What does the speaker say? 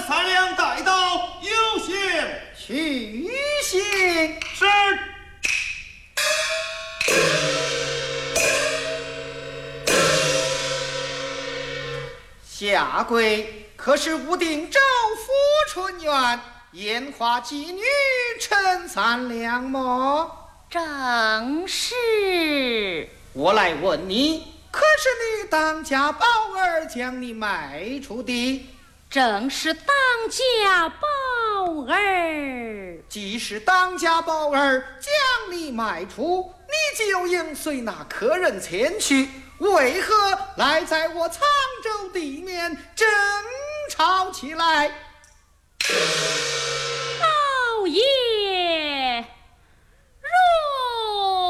3两带到，有请。 去行。 是。 下跪，可是武定州府春园烟花妓女陈3两么？ 正是。 我来问你，可是你当家宝儿将你卖出的？ 正是当家宝儿。 既是当家宝儿将你卖出，你就应随那客人前去，为何来在我沧州地面争吵起来？ 老爷